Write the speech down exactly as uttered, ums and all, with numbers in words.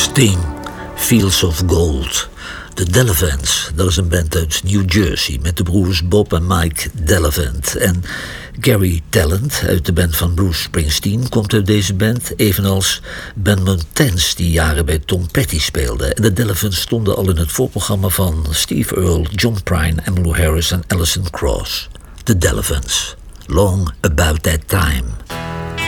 Sting, Fields of Gold. De Delavantes, dat is een band uit New Jersey met de broers Bob en Mike Delavant. En Gary Talent uit de band van Bruce Springsteen komt uit deze band, evenals Ben Montans die jaren bij Tom Petty speelde. En de Delavants stonden al in het voorprogramma van Steve Earle, John Prine, Emmylou Harris en Alison Krauss. De Delavants, Long About That Time.